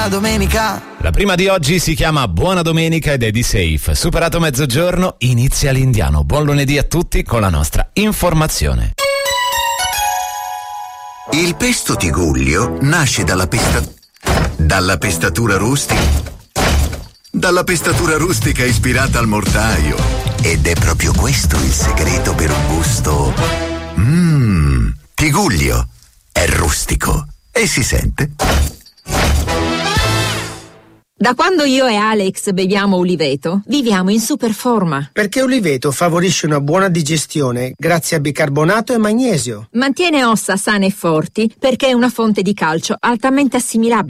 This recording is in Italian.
buona domenica. La prima di oggi si chiama Buona Domenica ed è di Safe. Superato mezzogiorno, inizia l'Indiano. Buon lunedì a tutti con la nostra informazione. Il pesto Tigullio nasce dalla pestatura rustica. Dalla pestatura rustica ispirata al mortaio. Ed è proprio questo il segreto per un gusto. Tigullio è rustico e si sente. Da quando io e Alex beviamo Uliveto, viviamo in super forma. Perché Uliveto favorisce una buona digestione grazie a bicarbonato e magnesio. Mantiene ossa sane e forti perché è una fonte di calcio altamente assimilabile.